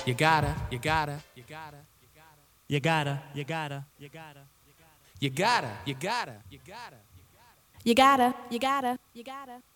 You gotta, you gotta, you gotta, You gotta, you gotta, you gotta. you gotta, you gotta, you gotta. You gotta, you gotta, you gotta.